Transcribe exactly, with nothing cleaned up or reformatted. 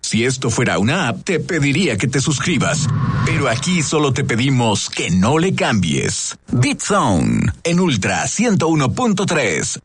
Si esto fuera una app, te pediría que te suscribas. Pero aquí solo te pedimos que no le cambies. Beat Zone en Ultra ciento uno punto tres.